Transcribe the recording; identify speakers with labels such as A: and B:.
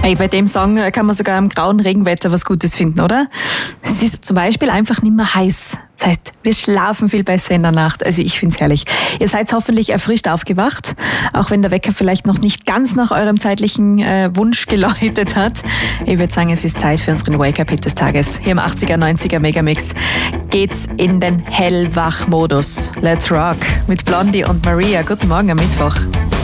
A: Hey, bei dem Song kann man sogar im grauen Regenwetter was Gutes finden, oder? Es ist zum Beispiel einfach nicht mehr heiß. Das heißt, wir schlafen viel besser in der Nacht. Also ich find's herrlich. Ihr seid hoffentlich erfrischt aufgewacht, auch wenn der Wecker vielleicht noch nicht ganz nach eurem zeitlichen Wunsch geläutet hat. Ich würde sagen, es ist Zeit für unseren Wake-Up-Hit des Tages. Hier im 80er, 90er Megamix geht's in den Hellwach-Modus. Let's rock mit Blondie und Maria. Guten Morgen am Mittwoch.